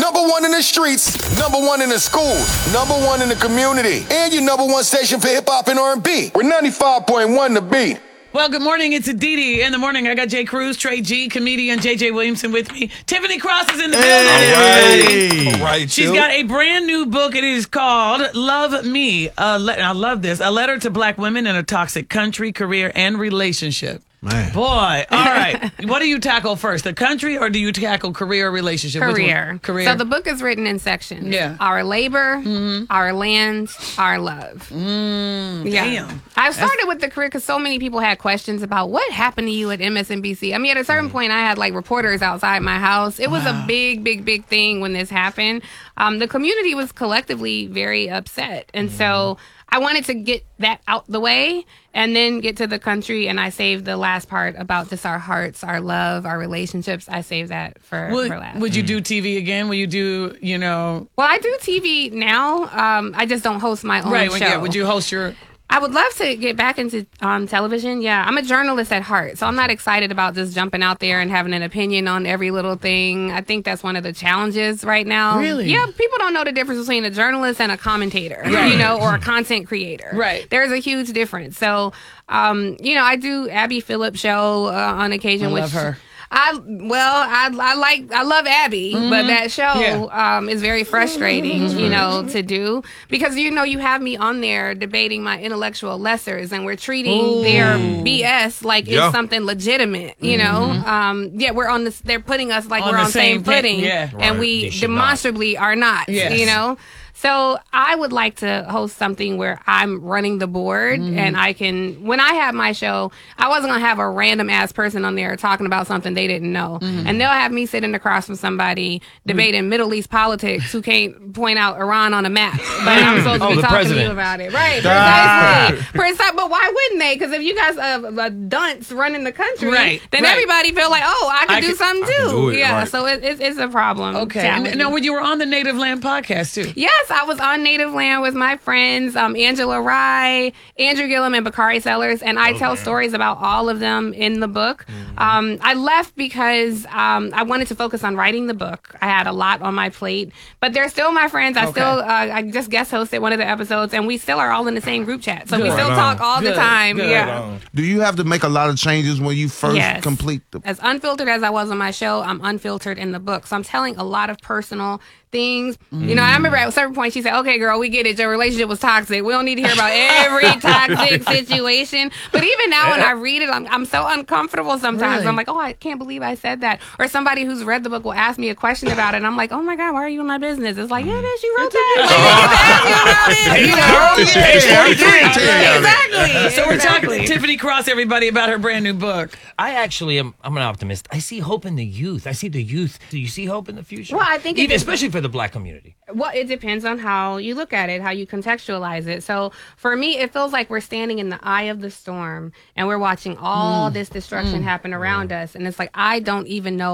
Number one in the streets, number one in the schools, number one in the community, and your number one station for hip-hop and R&B. We're 95.1 The Beat. Well, good morning. It's Aditi in the morning. I got Jay Cruz, Trey G, comedian JJ Williamson with me. Tiffany Cross is in the building. All right, She's got a brand new book. It is called Love Me. I love this. A letter to black women in a toxic country, career, and relationship. Man. Boy. All right. What do you tackle first, the country, or do you tackle career or relationship? Career. Career. So the book is written in sections. Yeah. Our labor, our land, our love. Yeah. Damn. I started with the career because so many people had questions about what happened to you at MSNBC. I mean, at a certain point, I had like reporters outside my house. It was a big thing when this happened. The community was collectively very upset. And so I wanted to get that out the way and then get to the country, and I saved the last part about just our hearts, our love, our relationships. I saved that for last. Would you do TV again? Will you do, Well, I do TV now. I just don't host my own show. Yeah, would you host your... I would love to get back into television. Yeah, I'm a journalist at heart, so I'm not excited about just jumping out there and having an opinion on every little thing. I think that's one of the challenges right now. Really? Yeah, people don't know the difference between a journalist and a commentator, or a content creator. Right. There's a huge difference. So, I do Abby Phillips show on occasion. I love her. I love Abby, but that show is very frustrating, to do because you have me on there debating my intellectual lessers, and we're treating their BS like it's something legitimate, we're on this. They're putting us like we're on the same footing, and we demonstrably are not, So I would like to host something where I'm running the board and I can, when I have my show, I wasn't going to have a random ass person on there talking about something they didn't know. And they'll have me sitting across from somebody debating Middle East politics who can't point out Iran on a map. But I'm supposed to be talking to you about it. Right. Precisely. But why wouldn't they? Because if you guys are dunce running the country, then everybody feel like, I can do something too. So it's a problem. Okay. And now, when you were on the Native Land podcast too. Yes. I was on Native Land with my friends, Angela Rye, Andrew Gillum, and Bakari Sellers, and I tell stories about all of them in the book. I left because I wanted to focus on writing the book. I had a lot on my plate, but they're still my friends. I just guest hosted one of the episodes, and we still are all in the same group chat. So we still talk all the time. Yeah. Do you have to make a lot of changes when you first complete the... As unfiltered as I was on my show, I'm unfiltered in the book. So I'm telling a lot of personal things. I remember at a certain point she said, "Okay, girl, we get it. Your relationship was toxic. We don't need to hear about every toxic situation." But even now when I read it, I'm so uncomfortable sometimes. Really? I'm like, I can't believe I said that. Or somebody who's read the book will ask me a question about it, and I'm like, oh my God, why are you in my business? It's like, yeah, bitch, you wrote that. Exactly. So we're talking to Tiffany Cross, everybody, about her brand new book. I actually am. I'm an optimist. I see hope in the youth. I see the youth. Do you see hope in the future? Well, I think especially for the black community. Well, it depends on how you look at it, how you contextualize it. So for me, it feels like we're standing in the eye of the storm and we're watching all this destruction happen around us. And it's like, I don't even know